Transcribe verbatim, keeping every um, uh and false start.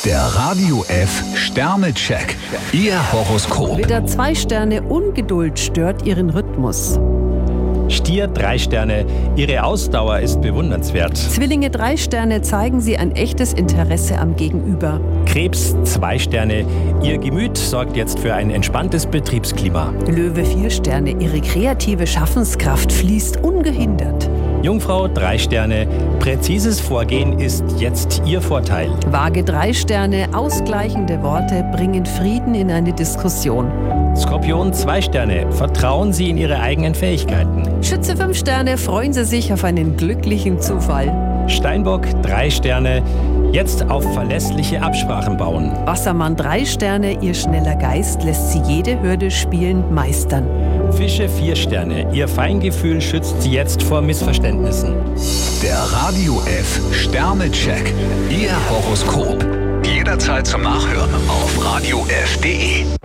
Der Radio F Sternecheck. Ihr Horoskop. Widder, zwei Sterne, Ungeduld stört Ihren Rhythmus. Stier, drei Sterne. Ihre Ausdauer ist bewundernswert. Zwillinge, drei Sterne, zeigen Sie ein echtes Interesse am Gegenüber. Krebs, zwei Sterne. Ihr Gemüt sorgt jetzt für ein entspanntes Betriebsklima. Löwe, vier Sterne, Ihre kreative Schaffenskraft fließt ungehindert. Jungfrau, drei Sterne. Präzises Vorgehen ist jetzt Ihr Vorteil. Waage, drei Sterne, ausgleichende Worte bringen Frieden in eine Diskussion. Skorpion, zwei Sterne. Vertrauen Sie in Ihre eigenen Fähigkeiten. Schütze, fünf Sterne, freuen Sie sich auf einen glücklichen Zufall. Steinbock, drei Sterne. Jetzt auf verlässliche Absprachen bauen. Wassermann, drei Sterne, Ihr schneller Geist lässt Sie jede Hürde spielend meistern. Fische, vier Sterne. Ihr Feingefühl schützt Sie jetzt vor Missverständnissen. Der Radio F Sternecheck. Ihr Horoskop. Jederzeit zum Nachhören auf radio f punkt de.